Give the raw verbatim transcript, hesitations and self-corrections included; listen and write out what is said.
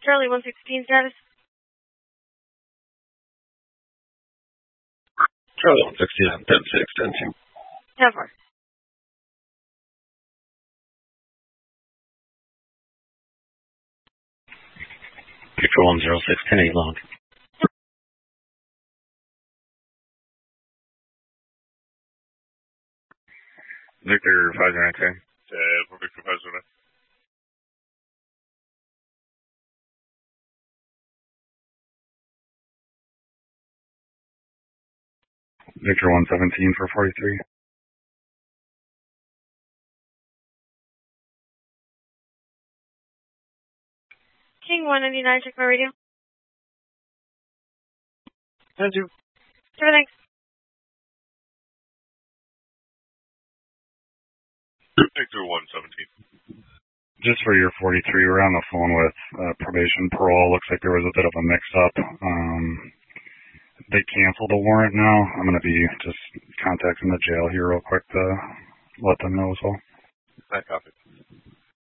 Charlie one sixteen status. Charlie one sixteen, ten six, ten two. ten four. Victor one zero six, ten eight log. Victor five zero nine ten. Uh, for Victor five zero nine. Victor one seventeen for forty-three. King one ninety-nine, check my radio. ten two. Sure, thanks. Victor one seventeen. Just for your forty-three, we're on the phone with uh, probation parole. Looks like there was a bit of a mix-up. Um, they canceled the warrant now. I'm going to be just contacting the jail here real quick to let them know as well. I copy.